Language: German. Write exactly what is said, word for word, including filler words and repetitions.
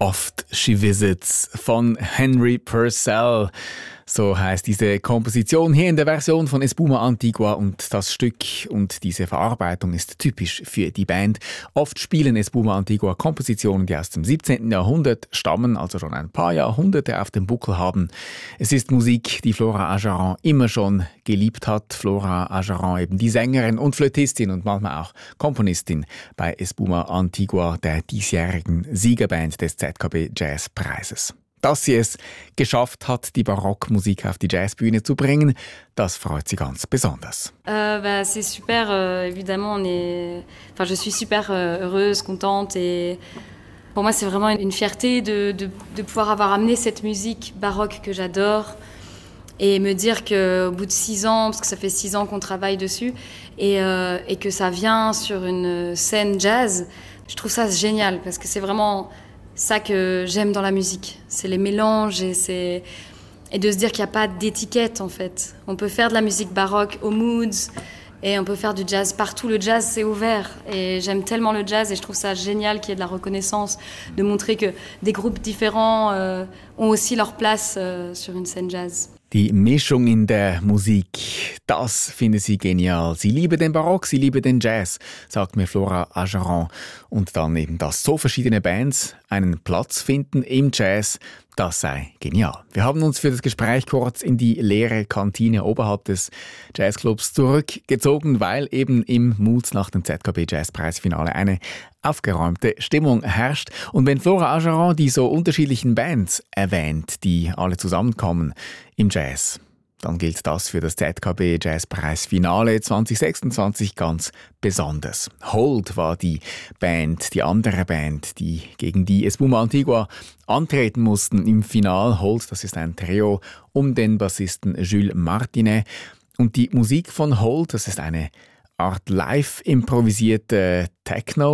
Oft She Visits von Henry Purcell. So heißt diese Komposition hier in der Version von Espuma Antigua, und das Stück und diese Verarbeitung ist typisch für die Band. Oft spielen Espuma Antigua Kompositionen, die aus dem siebzehnten Jahrhundert stammen, also schon ein paar Jahrhunderte auf dem Buckel haben. Es ist Musik, die Flora Ageran immer schon geliebt hat. Flora Ageran, eben die Sängerin und Flötistin und manchmal auch Komponistin bei Espuma Antigua, der diesjährigen Siegerband des Z K B Jazzpreises. Dass sie es geschafft hat, die Barockmusik auf die Jazzbühne zu bringen, das freut sie ganz besonders. Euh, bah, c'est super, euh, évidemment, on est... enfin, je suis super euh, heureuse, contente, et pour moi c'est vraiment une fierté de, de, de pouvoir avoir amené cette musique baroque que j'adore et me dire qu'au bout de six ans, parce que ça fait six ans qu'on travaille dessus, et, euh, et que ça vient sur une scène jazz, je trouve ça génial parce que c'est vraiment ça que j'aime dans la musique, c'est les mélanges et, c'est... et de se dire qu'il n'y a pas d'étiquette en fait. On peut faire de la musique baroque aux moods et on peut faire du jazz partout. Le jazz c'est ouvert et j'aime tellement le jazz et je trouve ça génial qu'il y ait de la reconnaissance, de montrer que des groupes différents euh, ont aussi leur place euh, sur une scène jazz. Die Mischung in der Musik, das finde sie genial. Sie liebe den Barock, sie liebe den Jazz, sagt mir Flora Ageran. Und dann eben, dass so verschiedene Bands einen Platz finden im Jazz, das sei genial. Wir haben uns für das Gespräch kurz in die leere Kantine oberhalb des Jazzclubs zurückgezogen, weil eben im Moods nach dem Z K B Jazzpreisfinale eine aufgeräumte Stimmung herrscht. Und wenn Flora Ageran die so unterschiedlichen Bands erwähnt, die alle zusammenkommen im Jazz, dann gilt das für das Z K B Jazzpreisfinale zwanzig sechsundzwanzig ganz besonders. Hold war die Band, die andere Band, die gegen die Espuma Antigua antreten mussten im Final. Hold, das ist ein Trio um den Bassisten Jules Martinet. Und die Musik von Hold, das ist eine Art live improvisierte Techno.